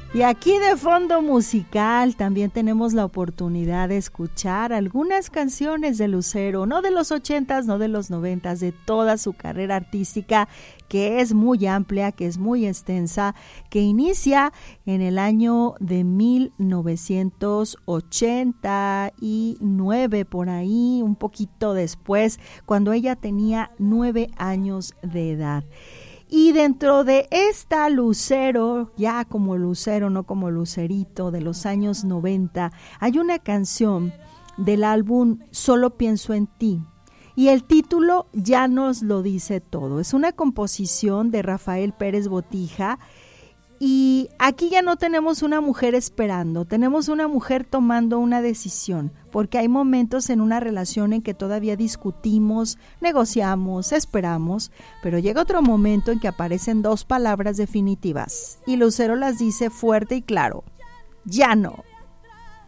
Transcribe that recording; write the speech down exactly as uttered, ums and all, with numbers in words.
Y aquí de fondo musical también tenemos la oportunidad de escuchar algunas canciones de Lucero, no de los ochentas, no de los noventas, de toda su carrera artística, que es muy amplia, que es muy extensa, que inicia en el año de mil novecientos ochenta y nueve, por ahí, un poquito después, cuando ella tenía nueve años de edad. Y dentro de esta Lucero, ya como Lucero, no como Lucerito, de los años noventa, hay una canción del álbum Solo Pienso en Ti. Y el título ya nos lo dice todo. Es una composición de Rafael Pérez Botija. Y aquí ya no tenemos una mujer esperando, tenemos una mujer tomando una decisión, porque hay momentos en una relación en que todavía discutimos, negociamos, esperamos, pero llega otro momento en que aparecen dos palabras definitivas y Lucero las dice fuerte y claro: ya no.